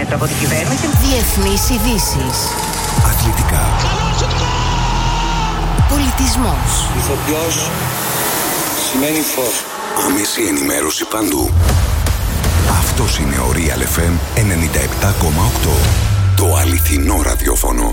μέτρο από την κυβέρνηση. Διεθνείς ειδήσεις. Αθλητικά. Πολιτισμός. Ηθοποιός σημαίνει φως. Άμεση ενημέρωση παντού. Αυτός είναι ο Real FM 97,8. Το αληθινό ραδιόφωνο.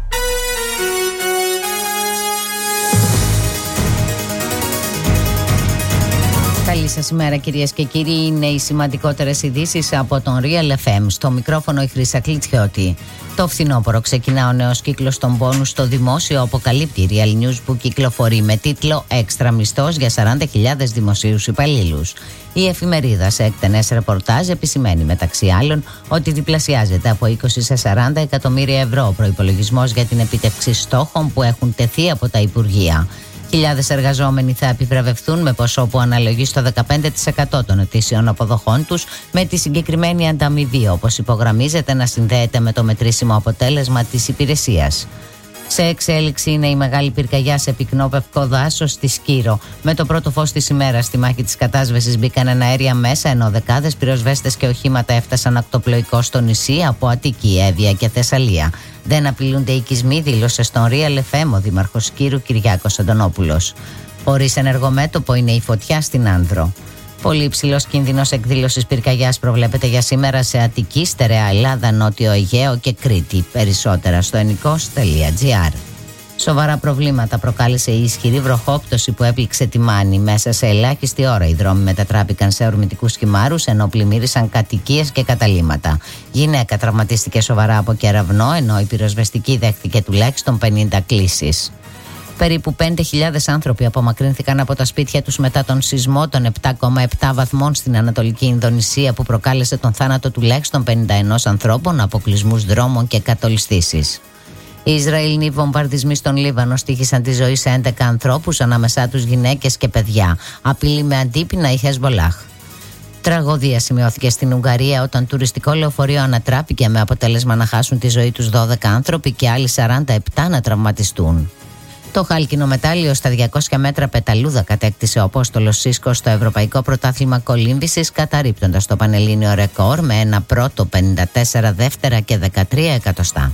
Καλή σας ημέρα κυρίες και κύριοι, είναι οι σημαντικότερες ειδήσεις από τον Real FM. Στο μικρόφωνο η Χρύσα Κλιτσιώτη. Το φθινόπωρο ξεκινά ο νέος κύκλος των πόνους στο δημόσιο, αποκαλύπτει η Real News που κυκλοφορεί με τίτλο «Έξτρα μισθός για 40.000 δημοσίους υπαλλήλους». Η εφημερίδα σε εκτενές ρεπορτάζ επισημαίνει μεταξύ άλλων ότι διπλασιάζεται από 20 σε 40 εκατομμύρια ευρώ ο προϋπολογισμός για την επίτευξη στόχων που έχουν τεθεί από τα Υπουργεία. Χιλιάδες εργαζόμενοι θα επιβραβευθούν με ποσό που αναλογεί στο 15% των ετήσιων αποδοχών τους, με τη συγκεκριμένη ανταμοιβή, όπως υπογραμμίζεται, να συνδέεται με το μετρήσιμο αποτέλεσμα της υπηρεσίας. Σε εξέλιξη είναι η μεγάλη πυρκαγιά σε πυκνό πευκό δάσος στη Σκύρο. Με το πρώτο φως της ημέρας στη μάχη της κατάσβεσης μπήκαν εναέρια μέσα, ενώ δεκάδες πυροσβέστες και οχήματα έφτασαν ακτοπλοϊκό στο νησί από Αττική, Εύβοια και Θεσσαλία. Δεν απειλούνται οικισμοί, δήλωσε στον Real FM ο δήμαρχος Σκύρου Κυριάκος Αντωνόπουλος. Χωρίς ενεργομέτωπο είναι η φωτιά στην Άνδρο. Πολύ υψηλός κίνδυνος εκδήλωσης πυρκαγιάς προβλέπεται για σήμερα σε Αττική, Στερεά Ελλάδα, Νότιο Αιγαίο και Κρήτη. Περισσότερα στο ενικός.gr. Σοβαρά προβλήματα προκάλεσε η ισχυρή βροχόπτωση που έπληξε τη Μάνη. Μέσα σε ελάχιστη ώρα οι δρόμοι μετατράπηκαν σε ορμητικούς χυμάρους, ενώ πλημμύρισαν κατοικίες και καταλύματα. Γυναίκα τραυματίστηκε σοβαρά από κεραυνό, ενώ η πυροσβεστική δέχτηκε τουλάχιστον 50 κλήσεις. Περίπου 5.000 άνθρωποι απομακρύνθηκαν από τα σπίτια τους μετά τον σεισμό των 7,7 βαθμών στην Ανατολική Ινδονησία, που προκάλεσε τον θάνατο τουλάχιστον 51 ανθρώπων, αποκλεισμούς δρόμων και κατολιστήσεις. Οι Ισραηλινοί βομβαρδισμοί στον Λίβανο στοίχησαν τη ζωή σε 11 ανθρώπους, ανάμεσά τους γυναίκες και παιδιά. Απειλεί με αντίπεινα η Χεσμολάχ. Τραγωδία σημειώθηκε στην Ουγγαρία όταν τουριστικό λεωφορείο ανατράπηκε, με αποτέλεσμα να χάσουν τη ζωή τους 12 άνθρωποι και άλλοι 47 να τραυματιστούν. Το χάλκινο μετάλλιο στα 200 μέτρα πεταλούδα κατέκτησε ο Απόστολος Σίσκος στο Ευρωπαϊκό Πρωτάθλημα Κολύμβησης, καταρρίπτοντας το πανελλήνιο ρεκόρ με ένα πρώτο, 54 δεύτερα και 13 εκατοστά.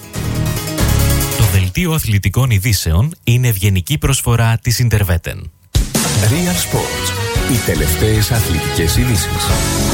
Το δελτίο αθλητικών ειδήσεων είναι ευγενική προσφορά της Interveten. Real Sports. Οι τελευταίες αθλητικές ειδήσεις.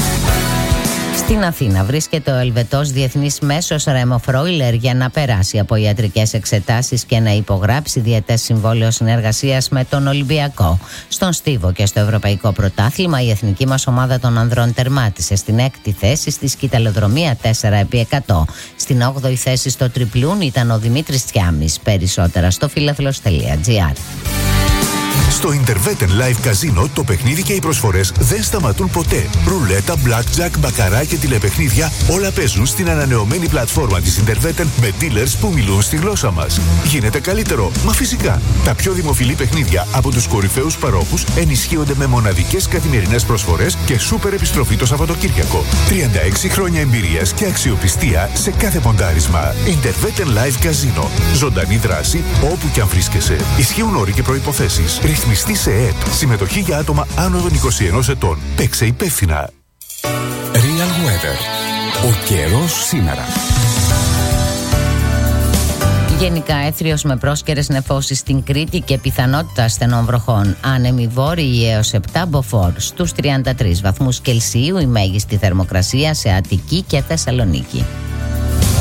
Στην Αθήνα βρίσκεται ο Ελβετός διεθνής μέσος Ρέμο Φρόιλερ για να περάσει από ιατρικές εξετάσεις και να υπογράψει διετές συμβόλαιο συνεργασίας με τον Ολυμπιακό. Στον Στίβο και στο Ευρωπαϊκό Πρωτάθλημα η εθνική μας ομάδα των ανδρών τερμάτισε στην 6η θέση στη σκηταλοδρομία 4x100. Στην 8η θέση στο τριπλούν ήταν ο Δημήτρης Τσιάμης. Περισσότερα στο φιλαθλος.gr. Στο Interveten Live Casino το παιχνίδι και οι προσφορές δεν σταματούν ποτέ. Ρουλέτα, blackjack, μπακαρά και τηλεπαιχνίδια όλα παίζουν στην ανανεωμένη πλατφόρμα της Interveten με dealers που μιλούν στη γλώσσα μας. Γίνεται καλύτερο, μα φυσικά. Τα πιο δημοφιλή παιχνίδια από τους κορυφαίους παρόχους ενισχύονται με μοναδικές καθημερινές προσφορές και σούπερ επιστροφή το Σαββατοκύριακο. 36 χρόνια εμπειρίας και αξιοπιστία σε κάθε ποντάρισμα. Interveten Live Casino. Ζωντανή δράση όπου και αν βρίσκεσαι. Ισχύουν όροι και προϋποθέσεις. Ρυθμιστή σε ΕΕΠ. Συμμετοχή για άτομα άνω των 21 ετών. Παίξε υπεύθυνα. Real Weather. Ο καιρός σήμερα. Γενικά έθριος με πρόσκαιρες νεφώσεις στην Κρήτη και πιθανότητα στενών βροχών. Άνεμοι βόρειοι έως 7 μποφόρ. Στους 33 βαθμούς Κελσίου η μέγιστη θερμοκρασία σε Αττική και Θεσσαλονίκη.